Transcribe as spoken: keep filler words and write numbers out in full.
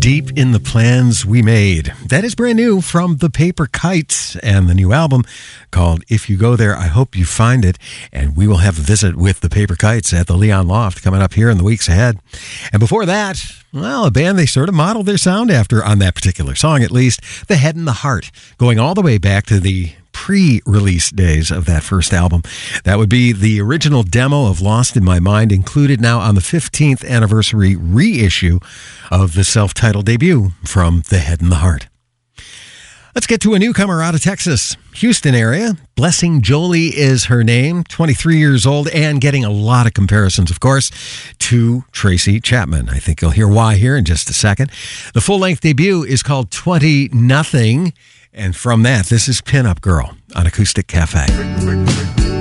Deep in the Plans We Made. That is brand new from the Paper Kites and the new album called If You Go There, I Hope You Find It. And we will have a visit with the Paper Kites at the Leon Loft coming up here in the weeks ahead. And before that, well, a band they sort of modeled their sound after on that particular song, at least, The Head and the Heart, going all the way back to the pre-release days of that first album. That would be the original demo of Lost in My Mind, included now on the fifteenth anniversary reissue of the self-titled debut from The Head and the Heart. Let's get to a newcomer out of Texas, Houston area. Blessing Jolie is her name, twenty-three years old, and getting a lot of comparisons, of course, to Tracy Chapman. I think you'll hear why here in just a second. The full-length debut is called twenty nothing. And from that, this is Pin Up Girl on Acoustic Cafe.